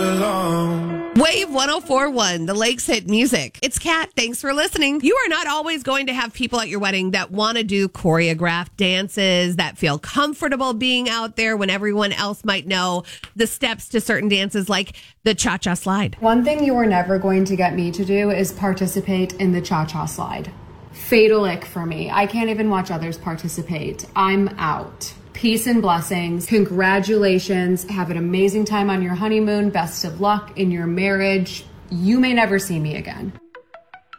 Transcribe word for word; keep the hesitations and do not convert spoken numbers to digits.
alone. Wave one oh four point one, the Lakes Hit Music. It's Kat. Thanks for listening. You are not always going to have people at your wedding that want to do choreographed dances, that feel comfortable being out there when everyone else might know the steps to certain dances like the cha-cha slide. One thing you are never going to get me to do is participate in the cha-cha slide. Fatal ick for me. I can't even watch others participate. I'm out. Peace and blessings. Congratulations. Have an amazing time on your honeymoon. Best of luck in your marriage. You may never see me again.